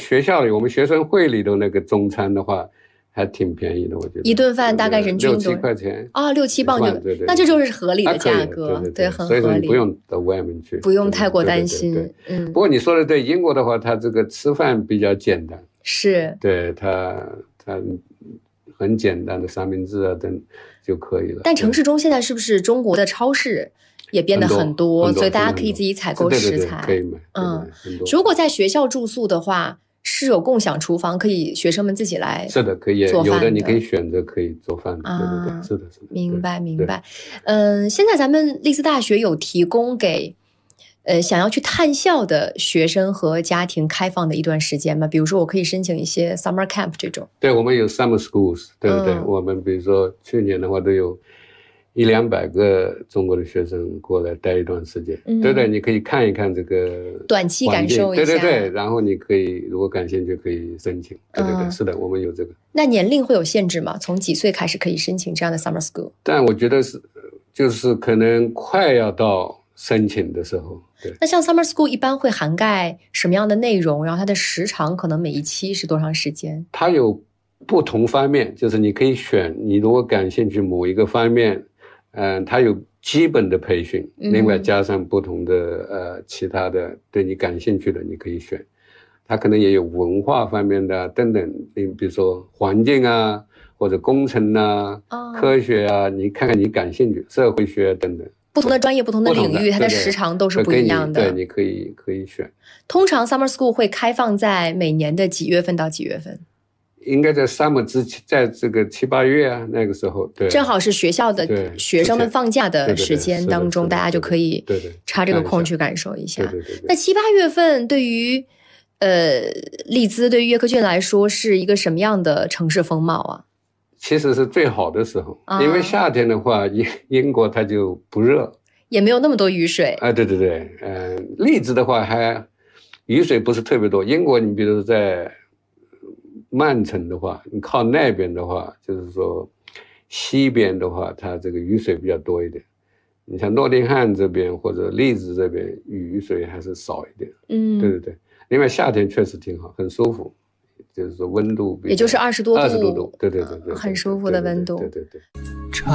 学校里我们学生会里的那个中餐的话还挺便宜的，我觉得一顿饭大概人均 6-7块钱啊，6-7磅就， 对， 那这就是合理的价格， 对， 很合理。 所以说你不用到外面去， 不用太过担心。 对，不过你说的对，英国的话，它这个吃饭比较简单， 是， 对它很简单的三明治啊等就可以了。 但城市中现在是不是中国的超市也变得很多，所以大家可以自己采购食材， 可以买。 如果在学校住宿的话，是有共享厨房，可以学生们自己来是的，可以做饭的， 有的你可以选择可以做饭的，对，是的。 明白。现在咱们利兹大学有提供给想要去探校的学生和家庭开放的一段时间吗？比如说我可以申请一些 summer camp 这种。 对，我们有 summer schools， 对不对？我们比如说去年的话都有100-200个中国的学生过来待一段时间，对对，你可以看一看这个短期感受一下， 对，然后你可以如果感兴趣可以申请，对，是的，我们有这个。 那年龄会有限制吗？从几岁开始可以申请这样的 summer school？ 但我觉得就是可能快要到申请的时候。对， 那像 summer school 一般会涵盖什么样的内容？然后它的时长可能每一期是多长时间？ 它有不同方面，就是你可以选，你如果感兴趣某一个方面，它有基本的培训，另外加上不同的其他的对你感兴趣的你可以选。它可能也有文化方面的等等，比如说环境啊，或者工程啊，科学啊，你看看你感兴趣，社会学等等。 不同的专业、不同的领域，它的时长都是不一样的。 对，你可以选。 通常 summer school 会开放在每年的几月份到几月份？ 应该在 summer 之前，在这个7-8月啊，那个时候，对， 正好是学校的学生们放假的时间当中，大家就可以插这个空去感受一下。那7-8月份对于利兹对于约克郡来说是一个什么样的城市风貌啊？ 其实是最好的时候，因为夏天的话，英国它就不热， 也没有那么多雨水。 对，利兹的话还雨水不是特别多。英国你比如说在曼城的话，你靠那边的话，就是说西边的话，它这个雨水比较多一点。你像诺丁汉这边或者利兹这边雨水还是少一点。对。另外夏天确实挺好，很舒服。就是说温度也就是 20多度， 对， 很舒服的温度。 对。